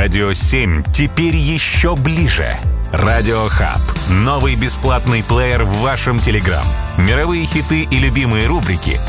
Радио 7 теперь еще ближе. Радио Хаб. Новый бесплатный плеер в вашем Телеграм. Мировые хиты и любимые рубрики